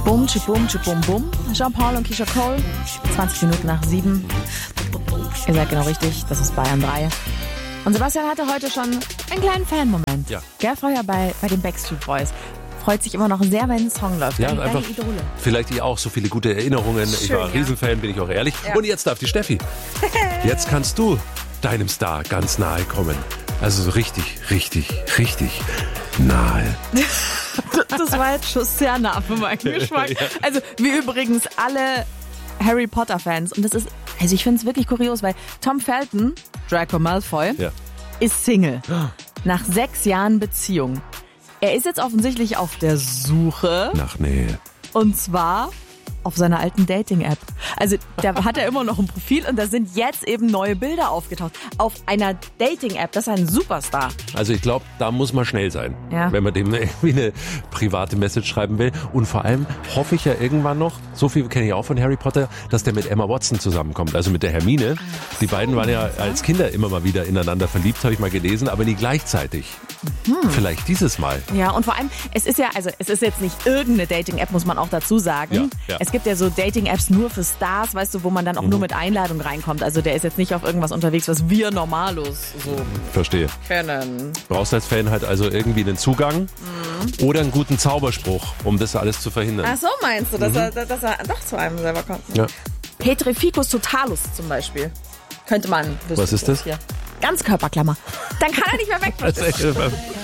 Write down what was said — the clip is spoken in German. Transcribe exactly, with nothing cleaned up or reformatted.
Bum, tschibum, tschibum, bum. Jean-Paul und Keisha Cole. zwanzig Minuten nach sieben. Ihr seid genau richtig, das ist Bayern drei. Und Sebastian hatte heute schon einen kleinen Fan-Moment. Ja. Gell, vorher bei, bei den Backstreet Boys. Freut sich immer noch sehr, wenn ein Song läuft. Ja, Deine, einfach, deine Idole. vielleicht ich auch so viele gute Erinnerungen. Schön, ich war ja. Riesenfan, bin ich auch ehrlich. Ja. Und jetzt darf die Steffi. Jetzt kannst du deinem Star ganz nahe kommen. Also so richtig, richtig, richtig nahe. Das war jetzt schon sehr nah für meinen Geschmack. Also wie übrigens alle Harry Potter Fans. Und das ist, also ich finde es wirklich kurios, weil Tom Felton, Draco Malfoy, Ja. ist Single. Nach sechs Jahren Beziehung. Er ist jetzt offensichtlich auf der Suche. Nach Nähe. Und zwar auf seiner alten Dating-App. Also da hat er immer noch ein Profil und da sind jetzt eben neue Bilder aufgetaucht. Auf einer Dating-App. Das ist ein Superstar. Also ich glaube, da muss man schnell sein, Ja. wenn man dem irgendwie eine private Message schreiben will. Und vor allem hoffe ich ja irgendwann noch, so viel kenne ich auch von Harry Potter, dass der mit Emma Watson zusammenkommt, also mit der Hermine. Die beiden waren ja als Kinder immer mal wieder ineinander verliebt, habe ich mal gelesen, aber nie gleichzeitig. Mhm. Vielleicht dieses Mal. Ja, und vor allem, es ist ja, also es ist jetzt nicht irgendeine Dating-App, muss man auch dazu sagen. Ja, ja. Es gibt ja so Dating-Apps nur für Stars, weißt du, wo man dann auch Mhm. nur mit Einladung reinkommt. Also der ist jetzt nicht auf irgendwas unterwegs, was wir normalos so Verstehe. kennen. Brauchst als Fan halt also irgendwie einen Zugang Mhm. oder einen guten Zauberspruch, um das alles zu verhindern. Ach so, meinst du, dass, er, dass er doch zu einem selber kommt? Ja. Petrificus totalus zum Beispiel. Könnte man. Was ist das? Hier. Ganzkörperklammer. Dann kann er nicht mehr weg. Also,